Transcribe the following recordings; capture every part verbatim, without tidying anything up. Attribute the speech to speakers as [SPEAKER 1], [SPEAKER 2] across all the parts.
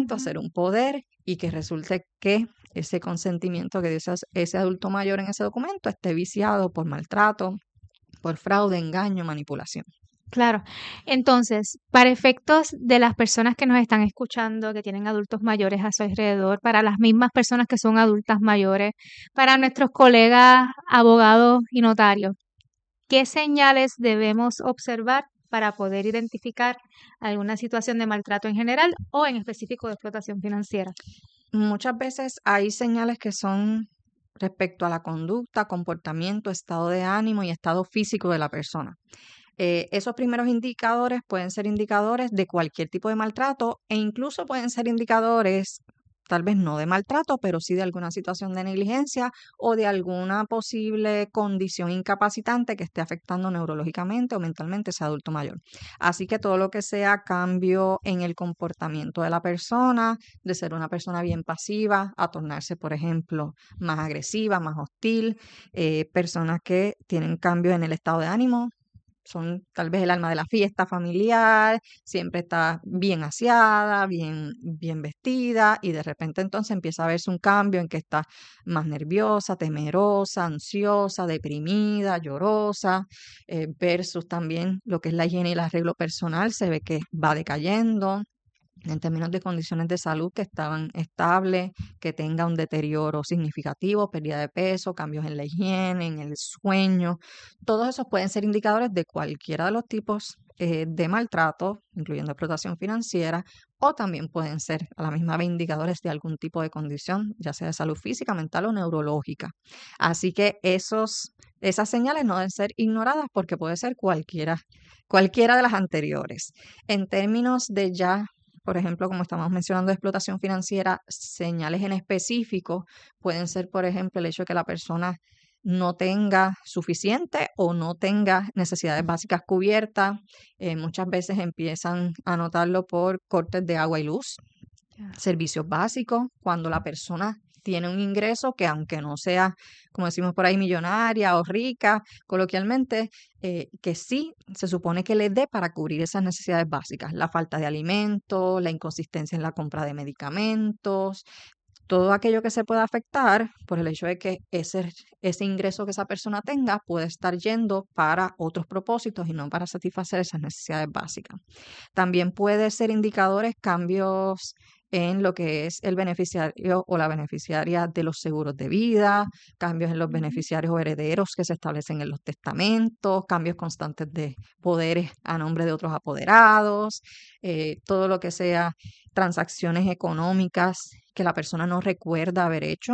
[SPEAKER 1] momento a ser un poder y que resulte que ese consentimiento que dio ese, ese adulto mayor en ese documento esté viciado por maltrato, por fraude, engaño, manipulación.
[SPEAKER 2] Claro. Entonces, para efectos de las personas que nos están escuchando, que tienen adultos mayores a su alrededor, para las mismas personas que son adultas mayores, para nuestros colegas abogados y notarios, ¿qué señales debemos observar para poder identificar alguna situación de maltrato en general o en específico de explotación financiera?
[SPEAKER 1] Muchas veces hay señales que son respecto a la conducta, comportamiento, estado de ánimo y estado físico de la persona. Eh, esos primeros indicadores pueden ser indicadores de cualquier tipo de maltrato e incluso pueden ser indicadores, tal vez no de maltrato, pero sí de alguna situación de negligencia o de alguna posible condición incapacitante que esté afectando neurológicamente o mentalmente a ese adulto mayor. Así que todo lo que sea cambio en el comportamiento de la persona, de ser una persona bien pasiva, a tornarse, por ejemplo, más agresiva, más hostil, eh, personas que tienen cambio en el estado de ánimo, son tal vez el alma de la fiesta familiar, siempre está bien aseada, bien, bien vestida y de repente entonces empieza a verse un cambio en que está más nerviosa, temerosa, ansiosa, deprimida, llorosa, eh, versus también lo que es la higiene y el arreglo personal, se ve que va decayendo. En términos de condiciones de salud que estaban estables, que tenga un deterioro significativo, pérdida de peso, cambios en la higiene, en el sueño, todos esos pueden ser indicadores de cualquiera de los tipos eh, de maltrato, incluyendo explotación financiera, o también pueden ser a la misma vez indicadores de algún tipo de condición, ya sea de salud física, mental o neurológica. Así que esos, esas señales no deben ser ignoradas porque puede ser cualquiera, cualquiera de las anteriores. En términos de ya por ejemplo, como estamos mencionando de explotación financiera, señales en específico pueden ser, por ejemplo, el hecho de que la persona no tenga suficiente o no tenga necesidades básicas cubiertas. Eh, muchas veces empiezan a notarlo por cortes de agua y luz, servicios básicos, cuando la persona tiene un ingreso que aunque no sea, como decimos por ahí, millonaria o rica, coloquialmente, eh, que sí se supone que le dé para cubrir esas necesidades básicas, la falta de alimentos, la inconsistencia en la compra de medicamentos, todo aquello que se pueda afectar por el hecho de que ese, ese ingreso que esa persona tenga puede estar yendo para otros propósitos y no para satisfacer esas necesidades básicas. También puede ser indicadores cambios en lo que es el beneficiario o la beneficiaria de los seguros de vida, cambios en los beneficiarios o herederos que se establecen en los testamentos, cambios constantes de poderes a nombre de otros apoderados, eh, todo lo que sea transacciones económicas que la persona no recuerda haber hecho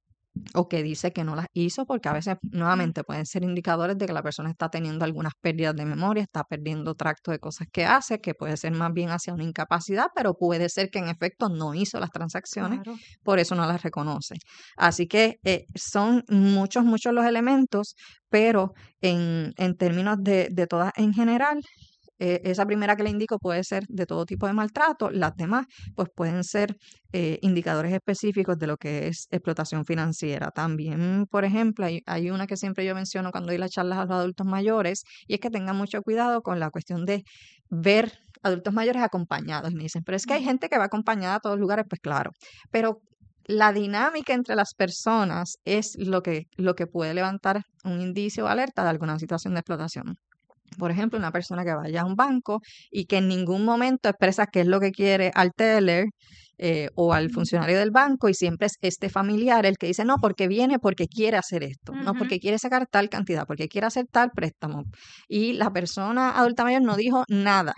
[SPEAKER 1] o que dice que no las hizo, porque a veces nuevamente pueden ser indicadores de que la persona está teniendo algunas pérdidas de memoria, está perdiendo tracto de cosas que hace, que puede ser más bien hacia una incapacidad, pero puede ser que en efecto no hizo las transacciones,
[SPEAKER 2] Claro.
[SPEAKER 1] por eso no las reconoce. Así que eh, son muchos, muchos los elementos, pero en, en términos de, de todas en general, eh, esa primera que le indico puede ser de todo tipo de maltrato, las demás pues pueden ser eh, indicadores específicos de lo que es explotación financiera. También, por ejemplo, hay, hay una que siempre yo menciono cuando doy las charlas a los adultos mayores y es que tengan mucho cuidado con la cuestión de ver adultos mayores acompañados. Y me dicen, pero es que hay gente que va acompañada a todos lugares, pues claro, pero la dinámica entre las personas es lo que, lo que puede levantar un indicio o alerta de alguna situación de explotación. Por ejemplo, una persona que vaya a un banco y que en ningún momento expresa qué es lo que quiere al teller eh, o al funcionario del banco y siempre es este familiar el que dice, no, porque viene porque quiere hacer esto, no,
[SPEAKER 2] Ujú.
[SPEAKER 1] porque quiere sacar tal cantidad, porque quiere hacer tal préstamo. Y la persona adulta mayor no dijo nada.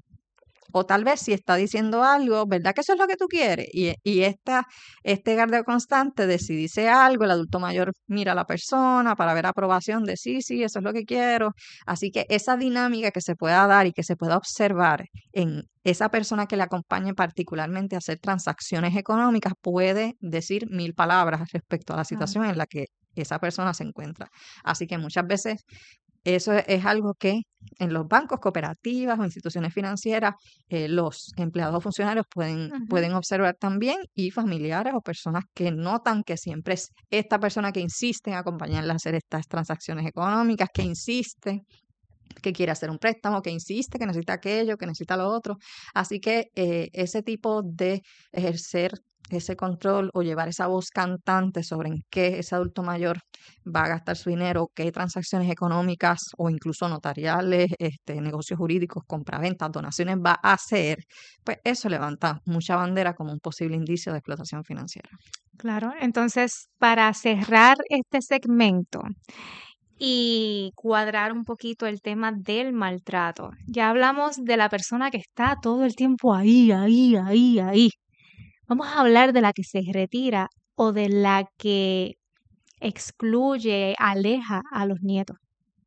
[SPEAKER 1] O tal vez si está diciendo algo, ¿verdad que eso es lo que tú quieres? Y, y esta, este gardeo constante de si dice algo, el adulto mayor mira a la persona para ver aprobación de sí, sí, eso es lo que quiero. Así que esa dinámica que se pueda dar y que se pueda observar en esa persona que le acompañe particularmente a hacer transacciones económicas puede decir mil palabras respecto a la
[SPEAKER 2] Claro.
[SPEAKER 1] situación en la que esa persona se encuentra. Así que muchas veces eso es, es algo que en los bancos, cooperativas o instituciones financieras, eh, los empleados o funcionarios pueden,
[SPEAKER 2] Ujú.
[SPEAKER 1] pueden observar también y familiares o personas que notan que siempre es esta persona que insiste en acompañarla a hacer estas transacciones económicas, que insiste que quiere hacer un préstamo, que insiste, que necesita aquello, que necesita lo otro. Así que eh, ese tipo de ejercer ese control o llevar esa voz cantante sobre en qué ese adulto mayor va a gastar su dinero, qué transacciones económicas o incluso notariales, este, negocios jurídicos, compraventas, donaciones va a hacer, pues eso levanta mucha bandera como un posible indicio de explotación financiera.
[SPEAKER 2] Claro, entonces para cerrar este segmento y cuadrar un poquito el tema del maltrato, ya hablamos de la persona que está todo el tiempo ahí, ahí, ahí, ahí. Vamos a hablar de la que se retira o de la que excluye, aleja a los nietos.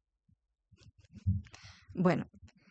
[SPEAKER 1] Bueno,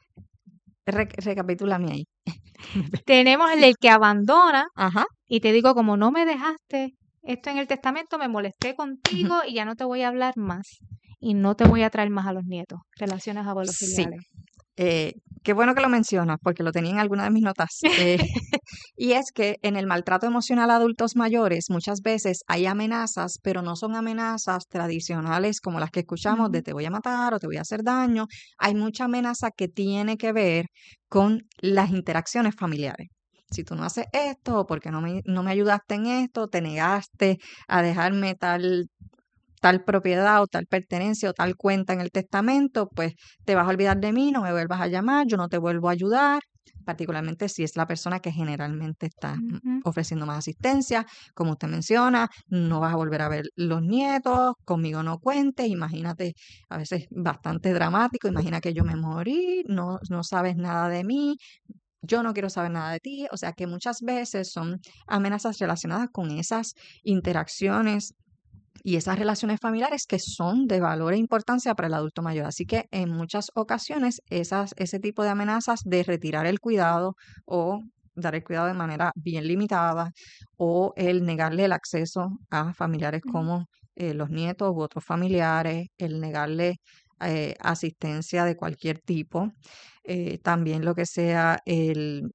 [SPEAKER 1] re recapitúlame ahí.
[SPEAKER 2] Tenemos el del que abandona
[SPEAKER 1] Ajá.
[SPEAKER 2] y te digo, como no me dejaste esto en el testamento, me molesté contigo
[SPEAKER 1] Ujú.
[SPEAKER 2] y ya no te voy a hablar más y no te voy a traer más a los nietos. Relaciones
[SPEAKER 1] Sí.
[SPEAKER 2] abuelofiliales.
[SPEAKER 1] Eh, qué bueno que lo mencionas, porque lo tenía en alguna de mis notas. Eh, y es que en el maltrato emocional a adultos mayores muchas veces hay amenazas, pero no son amenazas tradicionales como las que escuchamos de
[SPEAKER 2] Ujú.
[SPEAKER 1] te voy a matar o te voy a hacer daño. Hay mucha amenaza que tiene que ver con las interacciones familiares. Si tú no haces esto, o porque no me, no me ayudaste en esto, te negaste a dejarme tal tal propiedad o tal pertenencia o tal cuenta en el testamento, pues te vas a olvidar de mí, no me vuelvas a llamar, yo no te vuelvo a ayudar, particularmente si es la persona que generalmente está mm,
[SPEAKER 2] Ujú.
[SPEAKER 1] ofreciendo más asistencia, como usted menciona, no vas a volver a ver los nietos, conmigo no cuentes, imagínate, a veces bastante dramático, imagina que yo me morí, no, no sabes nada de mí, yo no quiero saber nada de ti, o sea que muchas veces son amenazas relacionadas con esas interacciones y esas relaciones familiares que son de valor e importancia para el adulto mayor. Así que en muchas ocasiones esas, ese tipo de amenazas de retirar el cuidado o dar el cuidado de manera bien limitada o el negarle el acceso a familiares
[SPEAKER 2] Ujú.
[SPEAKER 1] como eh, los nietos u otros familiares, el negarle eh, asistencia de cualquier tipo, eh, también lo que sea el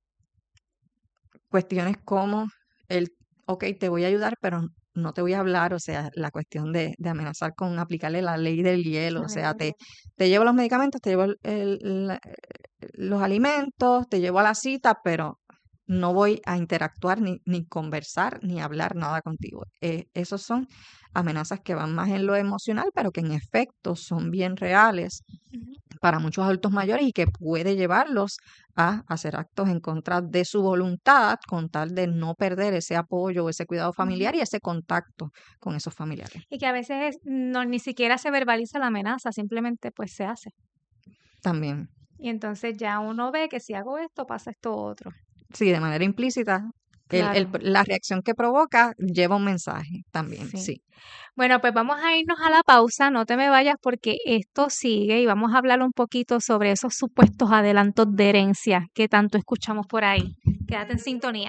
[SPEAKER 1] cuestiones como el, ok, te voy a ayudar, pero no te voy a hablar, o sea, la cuestión de, de amenazar con aplicarle la ley del hielo, o
[SPEAKER 2] La ley
[SPEAKER 1] sea,
[SPEAKER 2] del
[SPEAKER 1] te,
[SPEAKER 2] hielo.
[SPEAKER 1] te llevo los medicamentos, te llevo el- el- la- los alimentos, te llevo a la cita, pero no voy a interactuar, ni, ni conversar, ni hablar nada contigo. Eh, esos son amenazas que van más en lo emocional, pero que en efecto son bien reales
[SPEAKER 2] Ujú.
[SPEAKER 1] para muchos adultos mayores y que puede llevarlos a hacer actos en contra de su voluntad con tal de no perder ese apoyo, ese cuidado
[SPEAKER 2] Ujú.
[SPEAKER 1] familiar y ese contacto con esos familiares.
[SPEAKER 2] Y que a veces no ni siquiera se verbaliza la amenaza, simplemente pues se hace.
[SPEAKER 1] También,
[SPEAKER 2] Y entonces ya uno ve que si hago esto, pasa esto otro.
[SPEAKER 1] sí, de manera implícita, el, el-
[SPEAKER 2] Claro,
[SPEAKER 1] la reacción que provoca lleva un mensaje también,
[SPEAKER 2] sí.
[SPEAKER 1] sí.
[SPEAKER 2] Bueno, pues vamos a irnos a la pausa, no te me vayas porque esto sigue y vamos a hablar un poquito sobre esos supuestos adelantos de herencia que tanto escuchamos por ahí. Quédate en sintonía.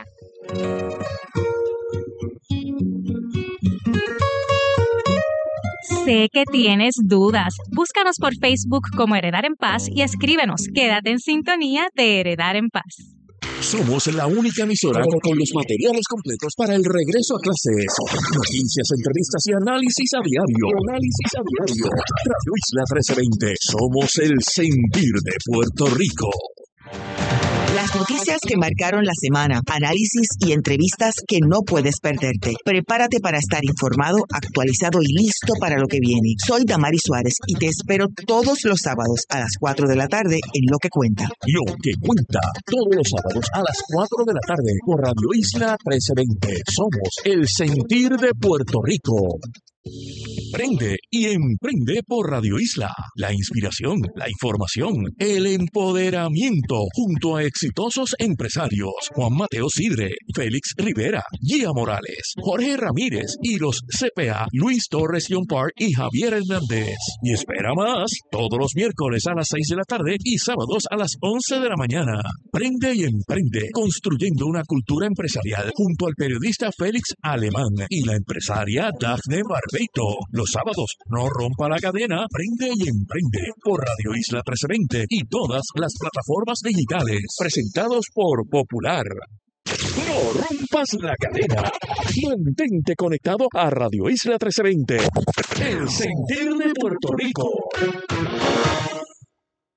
[SPEAKER 2] Sé que tienes dudas. Búscanos por Facebook como Heredar en Paz y escríbenos. Quédate en sintonía de Heredar en Paz.
[SPEAKER 3] Somos la única emisora con los materiales completos para el regreso a clases. Noticias, entrevistas y análisis a diario. Análisis a diario. Radio Isla trece veinte. Somos el sentir de Puerto Rico.
[SPEAKER 4] Las noticias que marcaron la semana, análisis y entrevistas que no puedes perderte. Prepárate para estar informado, actualizado y listo para lo que viene. Soy Damari Suárez y te espero todos los sábados a las cuatro de la tarde en Lo que Cuenta.
[SPEAKER 3] Lo que cuenta, todos los sábados a las cuatro de la tarde por Radio Isla trece veinte. Somos el sentir de Puerto Rico. Prende y emprende por Radio Isla. La inspiración, la información, el empoderamiento junto a exitosos empresarios Juan Mateo Sidre, Félix Rivera, Gia Morales, Jorge Ramírez y los C P A Luis Torres Yompar y Javier Hernández. Y espera más, todos los miércoles a las seis de la tarde y sábados a las once de la mañana. Prende y emprende, construyendo una cultura empresarial junto al periodista Félix Alemán y la empresaria Dafne Barbeito. Los sábados, no rompa la cadena, prende y emprende por Radio Isla trece veinte y todas las plataformas digitales, presentados por Popular. No rompas la cadena. Mantente conectado a Radio Isla trece veinte. El sentir de Puerto Rico.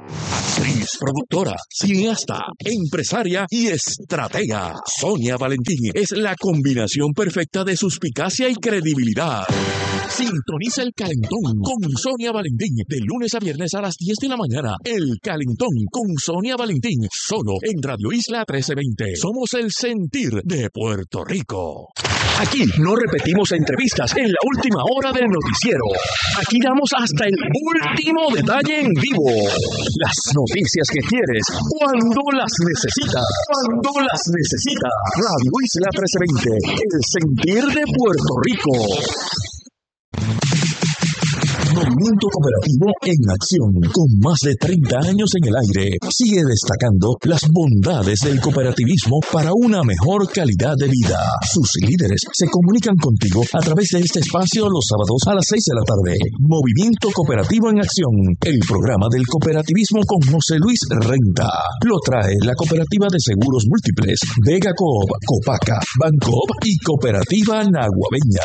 [SPEAKER 3] Actriz, productora, cineasta, empresaria y estratega. Sonia Valentín es la combinación perfecta de suspicacia y credibilidad. Sintoniza El Calentón con Sonia Valentín de lunes a viernes a las diez de la mañana. El Calentón con Sonia Valentín, solo en Radio Isla trece veinte. Somos el sentir de Puerto Rico. Aquí no repetimos entrevistas en la última hora del noticiero. Aquí damos hasta el último detalle en vivo. Las noticias que quieres, cuando las necesitas. Cuando las necesitas. Radio Isla trece veinte, el sentir de Puerto Rico. Movimiento Cooperativo en acción, con más de treinta años en el aire, sigue destacando las bondades del cooperativismo para una mejor calidad de vida. Sus líderes se comunican contigo a través de este espacio los sábados a las seis de la tarde. Movimiento Cooperativo en acción, el programa del cooperativismo con José Luis Renta. Lo trae la Cooperativa de Seguros Múltiples, Vega Coop, Copaca, Bancoop y Cooperativa Naguabeña.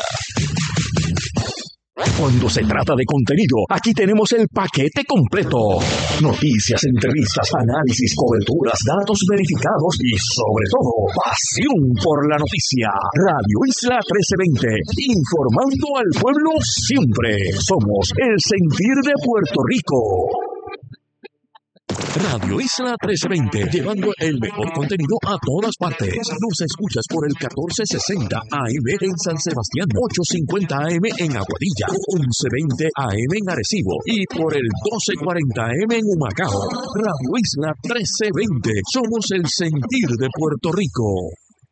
[SPEAKER 3] Cuando se trata de contenido, aquí tenemos el paquete completo. Noticias, entrevistas, análisis, coberturas, datos verificados y, sobre todo, pasión por la noticia. Radio Isla trece veinte, informando al pueblo siempre. Somos el sentir de Puerto Rico. Radio Isla trece veinte, llevando el mejor contenido a todas partes. Nos escuchas por el catorce sesenta A M en San Sebastián, ochocientos cincuenta A M en Aguadilla, once veinte A M en Arecibo y por el doce cuarenta A M en Humacao. Radio Isla trece veinte, somos el sentir de Puerto Rico.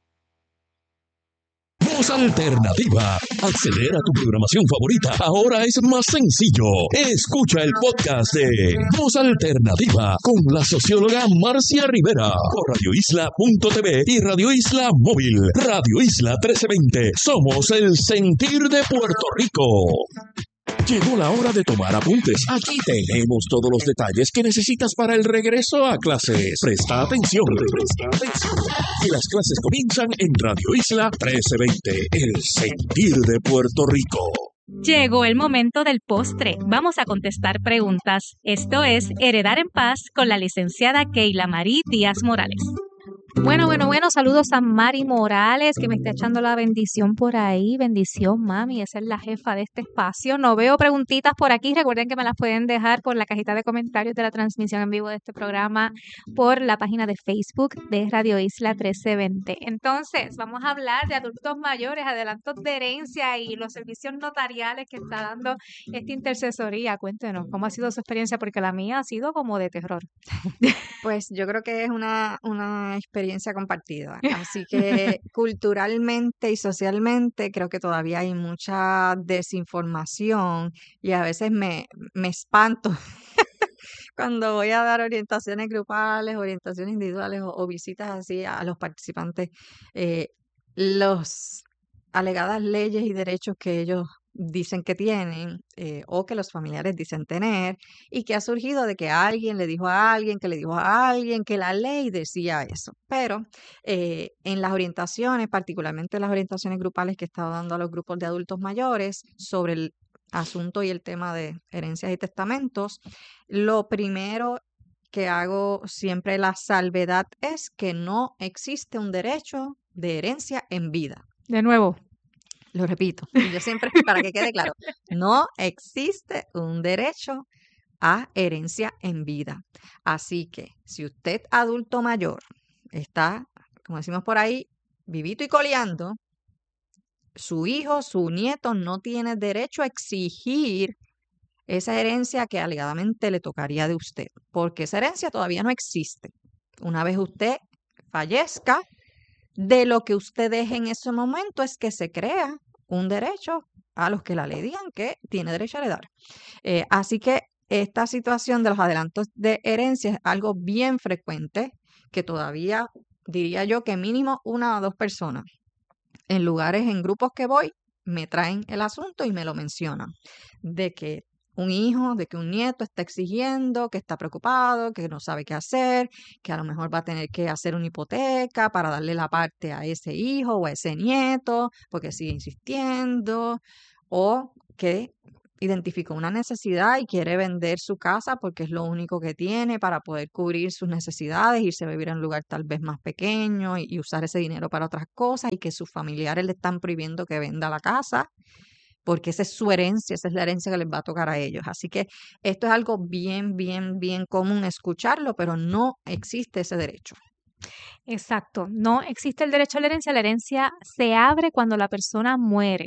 [SPEAKER 3] Voz Alternativa. Acceder a tu programación favorita ahora es más sencillo. Escucha el podcast de Voz Alternativa con la socióloga Marcia Rivera por radio isla punto t v y Radio Isla Móvil. Radio Isla trece veinte. Somos el sentir de Puerto Rico. Llegó la hora de tomar apuntes. Aquí tenemos todos los detalles que necesitas para el regreso a clases. Presta atención. Presta atención. Que las clases comienzan en Radio Isla trece veinte, el sentir de Puerto Rico.
[SPEAKER 5] Llegó el momento del postre. Vamos a contestar preguntas. Esto es Heredar en Paz con la licenciada Keila Marí Díaz Morales.
[SPEAKER 2] Bueno, bueno, bueno, saludos a Mari Morales, que me está echando la bendición por ahí. Bendición, mami, esa es la jefa de este espacio. No veo preguntitas por aquí. Recuerden que me las pueden dejar por la cajita de comentarios de la transmisión en vivo de este programa, por la página de Facebook de Radio Isla trece veinte. Entonces, vamos a hablar de adultos mayores, adelantos de herencia y los servicios notariales que está dando esta intercesoría. Cuéntenos, ¿cómo ha sido su experiencia? Porque la mía ha sido como de terror.
[SPEAKER 1] Pues yo creo que es una, una experiencia compartida. Así que culturalmente y socialmente creo que todavía hay mucha desinformación y a veces me, me espanto cuando voy a dar orientaciones grupales, orientaciones individuales o, o visitas así a, a los participantes, eh, los alegadas leyes y derechos que ellos dicen que tienen eh, o que los familiares dicen tener y que ha surgido de que alguien le dijo a alguien, que le dijo a alguien, que la ley decía eso. Pero eh, en las orientaciones, particularmente las orientaciones grupales que he estado dando a los grupos de adultos mayores sobre el asunto y el tema de herencias y testamentos, lo primero que hago siempre la salvedad es que no existe un derecho de herencia en vida.
[SPEAKER 2] De nuevo.
[SPEAKER 1] Lo repito, yo siempre, para que quede claro, no existe un derecho a herencia en vida. Así que si usted, adulto mayor, está, como decimos por ahí, vivito y coleando, su hijo, su nieto no tiene derecho a exigir esa herencia que alegadamente le tocaría de usted, porque esa herencia todavía no existe. Una vez usted fallezca, de lo que usted deje en ese momento es que se crea un derecho a los que la ley digan que tiene derecho a heredar. Eh, así que esta situación de los adelantos de herencia es algo bien frecuente, que todavía diría yo que mínimo una o dos personas en lugares, en grupos que voy, me traen el asunto y me lo mencionan, de que un hijo, de que un nieto está exigiendo, que está preocupado, que no sabe qué hacer, que a lo mejor va a tener que hacer una hipoteca para darle la parte a ese hijo o a ese nieto, porque sigue insistiendo, o que identificó una necesidad y quiere vender su casa porque es lo único que tiene para poder cubrir sus necesidades, irse a vivir en un lugar tal vez más pequeño y, y usar ese dinero para otras cosas, y que sus familiares le están prohibiendo que venda la casa porque esa es su herencia, esa es la herencia que les va a tocar a ellos. Así que esto es algo bien, bien, bien común escucharlo, pero no existe ese derecho.
[SPEAKER 2] Exacto, no existe el derecho a la herencia, la herencia se abre cuando la persona muere.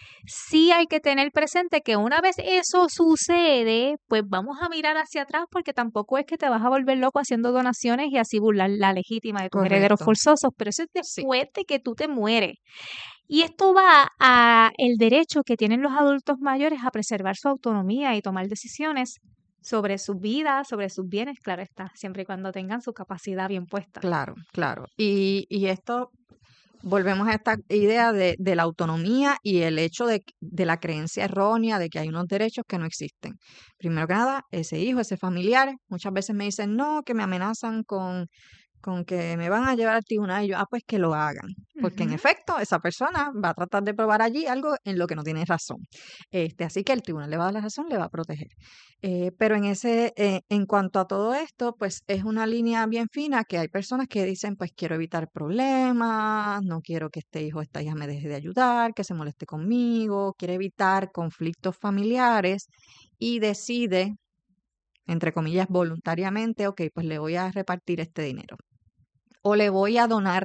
[SPEAKER 2] Sí hay que tener presente que una vez eso sucede, pues vamos a mirar hacia atrás, porque tampoco es que te vas a volver loco haciendo donaciones y así burlar la legítima de tus herederos
[SPEAKER 1] Correcto.
[SPEAKER 2] forzosos, pero eso es
[SPEAKER 1] Sí.
[SPEAKER 2] después de que tú te mueres. Y esto va a el derecho que tienen los adultos mayores a preservar su autonomía y tomar decisiones sobre su vida, sobre sus bienes, claro está, siempre y cuando tengan su capacidad bien puesta.
[SPEAKER 1] Claro, claro. Y, y esto, volvemos a esta idea de, de la autonomía y el hecho de, de la creencia errónea de que hay unos derechos que no existen. Primero que nada, ese hijo, ese familiar, muchas veces me dicen, no, que me amenazan con, con que me van a llevar al tribunal, y yo, ah, pues que lo hagan. Porque en
[SPEAKER 2] Ujú.
[SPEAKER 1] efecto, esa persona va a tratar de probar allí algo en lo que no tiene razón. Este, así que el tribunal le va a dar la razón, le va a proteger. Eh, pero en ese, eh, en cuanto a todo esto, pues es una línea bien fina, que hay personas que dicen, pues quiero evitar problemas, no quiero que este hijo o esta hija me deje de ayudar, que se moleste conmigo, quiere evitar conflictos familiares y decide, entre comillas, voluntariamente, ok, pues le voy a repartir este dinero o le voy a donar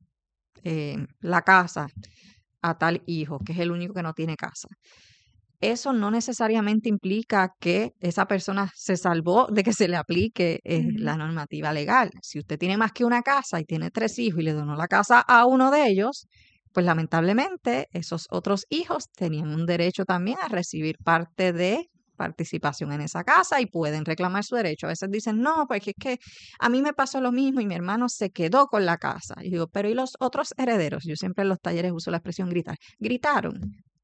[SPEAKER 1] eh, la casa a tal hijo, que es el único que no tiene casa. Eso no necesariamente implica que esa persona se salvó de que se le aplique eh,
[SPEAKER 2] Ujú.
[SPEAKER 1] la normativa legal. Si usted tiene más que una casa y tiene tres hijos y le donó la casa a uno de ellos, pues lamentablemente esos otros hijos tenían un derecho también a recibir parte de participación en esa casa y pueden reclamar su derecho. A veces dicen, no, porque es que a mí me pasó lo mismo y mi hermano se quedó con la casa. Y digo, pero ¿y los otros herederos? Yo siempre en los talleres uso la expresión gritar. ¿Gritaron?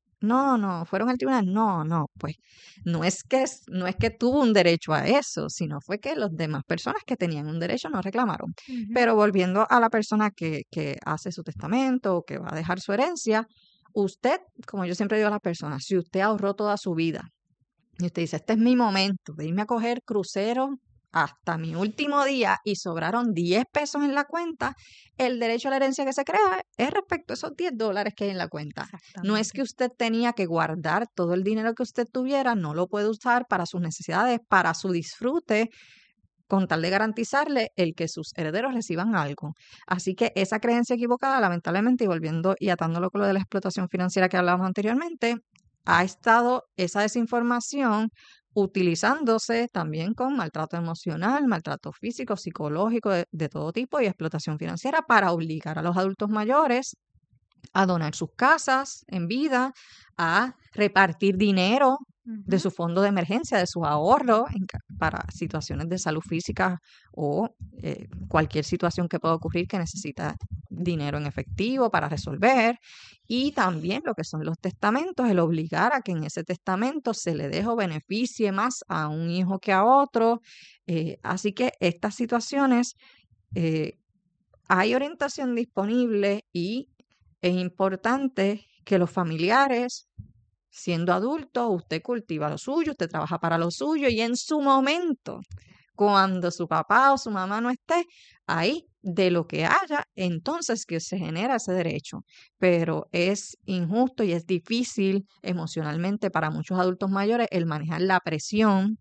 [SPEAKER 1] No, no, fueron al tribunal. No, no, pues no es que es- no es que tuvo un derecho a eso, sino fue que las demás personas que tenían un derecho no reclamaron.
[SPEAKER 2] Ujú.
[SPEAKER 1] Pero volviendo a la persona que, que hace su testamento o que va a dejar su herencia, usted, como yo siempre digo a las personas, si usted ahorró toda su vida y usted dice, este es mi momento de irme a coger crucero hasta mi último día y sobraron diez pesos en la cuenta, el derecho a la herencia que se crea es respecto a esos diez dólares que hay en la cuenta. No es
[SPEAKER 2] Exactamente.
[SPEAKER 1] que usted tenía que guardar todo el dinero que usted tuviera, no lo puede usar para sus necesidades, para su disfrute, con tal de garantizarle el que sus herederos reciban algo. Así que esa creencia equivocada, lamentablemente, y volviendo y atándolo con lo de la explotación financiera que hablábamos anteriormente, ha estado esa desinformación utilizándose también con maltrato emocional, maltrato físico, psicológico, de, de todo tipo, y explotación financiera para obligar a los adultos mayores a donar sus casas en vida, a repartir dinero de
[SPEAKER 2] Ujú.
[SPEAKER 1] su fondo de emergencia, de sus ahorros en ca- para situaciones de salud física o eh, cualquier situación que pueda ocurrir que necesita dinero en efectivo para resolver. Y también lo que son los testamentos, el obligar a que en ese testamento se le deje o beneficie más a un hijo que a otro. Eh, así que estas situaciones, eh, hay orientación disponible y es importante que los familiares, siendo adultos, usted cultiva lo suyo, usted trabaja para lo suyo y en su momento, cuando su papá o su mamá no esté, ahí de lo que haya, entonces que se genera ese derecho. Pero es injusto y es difícil emocionalmente para muchos adultos mayores el manejar la presión,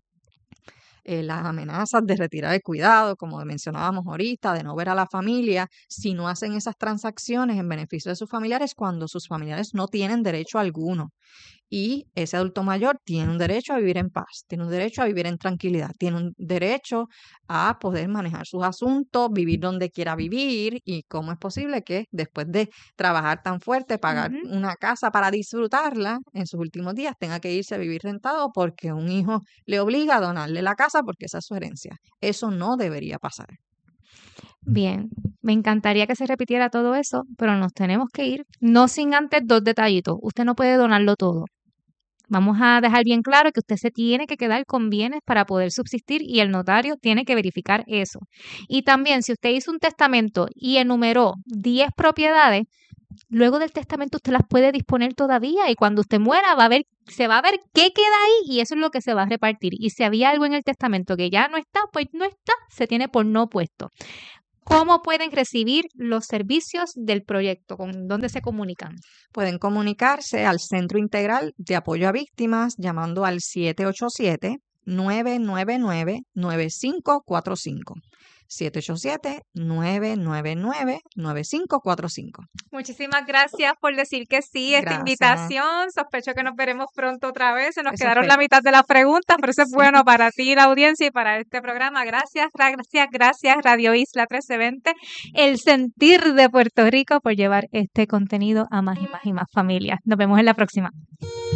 [SPEAKER 1] eh, las amenazas de retirar el cuidado, como mencionábamos ahorita, de no ver a la familia, si no hacen esas transacciones en beneficio de sus familiares cuando sus familiares no tienen derecho alguno. Y ese adulto mayor tiene un derecho a vivir en paz, tiene un derecho a vivir en tranquilidad, tiene un derecho a poder manejar sus asuntos, vivir donde quiera vivir. Y cómo es posible que después de trabajar tan fuerte, pagar
[SPEAKER 2] Ujú.
[SPEAKER 1] una casa para disfrutarla, en sus últimos días tenga que irse a vivir rentado porque un hijo le obliga a donarle la casa porque esa es su herencia. Eso no debería pasar.
[SPEAKER 2] Bien, me encantaría que se repitiera todo eso, pero nos tenemos que ir, no sin antes dos detallitos. Usted no puede donarlo todo. Vamos a dejar bien claro que usted se tiene que quedar con bienes para poder subsistir y el notario tiene que verificar eso. Y también, si usted hizo un testamento y enumeró diez propiedades, luego del testamento usted las puede disponer todavía y cuando usted muera va a haber se va a ver qué queda ahí y eso es lo que se va a repartir. Y si había algo en el testamento que ya no está, pues no está, se tiene por no puesto. ¿Cómo pueden recibir los servicios del proyecto? ¿Con dónde se comunican?
[SPEAKER 1] Pueden comunicarse al Centro Integral de Apoyo a Víctimas llamando al siete ocho siete, nueve nueve nueve, nueve cinco cuatro cinco. siete ocho siete, nueve nueve nueve, nueve cinco cuatro cinco.
[SPEAKER 2] Muchísimas gracias por decir que sí a esta
[SPEAKER 1] Gracias.
[SPEAKER 2] invitación. Sospecho que nos veremos pronto otra vez. Se nos
[SPEAKER 1] Eso
[SPEAKER 2] quedaron
[SPEAKER 1] espero.
[SPEAKER 2] la mitad de las preguntas, pero eso es
[SPEAKER 1] Sí.
[SPEAKER 2] bueno para ti, la audiencia, y para este programa. Gracias, gracias, gracias, Radio Isla trece veinte, el sentir de Puerto Rico, por llevar este contenido a más y más y más familias. Nos vemos en la próxima.